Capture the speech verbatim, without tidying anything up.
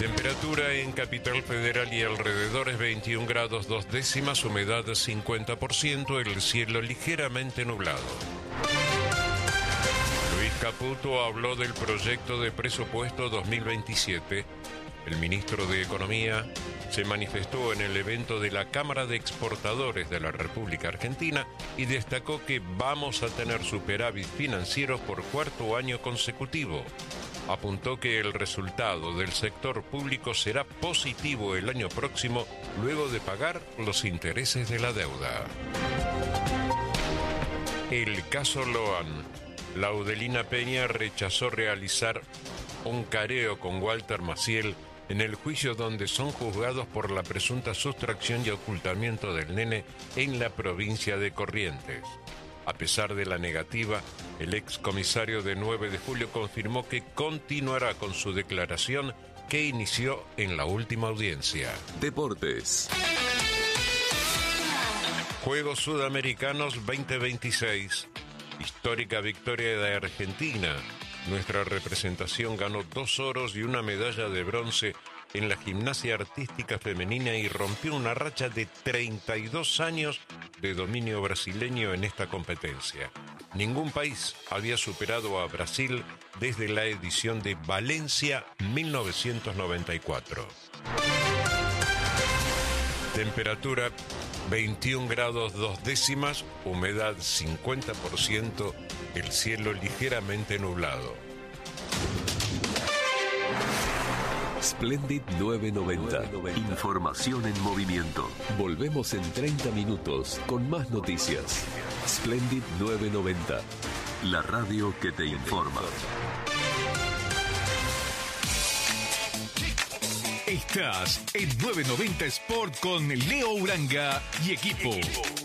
Temperatura en Capital Federal y alrededores veintiún grados dos décimas, humedad cincuenta por ciento, el cielo ligeramente nublado. Luis Caputo habló del proyecto de presupuesto dos mil veintisiete. El ministro de Economía se manifestó en el evento de la Cámara de Exportadores de la República Argentina y destacó que vamos a tener superávit financieros por cuarto año consecutivo. Apuntó que el resultado del sector público será positivo el año próximo, luego de pagar los intereses de la deuda. El caso Loan. Laudelina Peña rechazó realizar un careo con Walter Maciel en el juicio donde son juzgados por la presunta sustracción y ocultamiento del nene en la provincia de Corrientes. A pesar de la negativa, el excomisario de nueve de julio confirmó que continuará con su declaración que inició en la última audiencia. Deportes. Juegos Sudamericanos veinte veintiséis. Histórica victoria de Argentina. Nuestra representación ganó dos oros y una medalla de bronce en la gimnasia artística femenina y rompió una racha de treinta y dos años de dominio brasileño en esta competencia. Ningún país había superado a Brasil desde la edición de Valencia mil novecientos noventa y cuatro. Temperatura veintiún grados dos décimas, humedad cincuenta por ciento, el cielo ligeramente nublado. Splendid novecientos noventa. Información en movimiento. Volvemos en treinta minutos con más noticias. Splendid novecientos noventa. La radio que te informa. Estás en novecientos noventa Sport con Leo Uranga y equipo.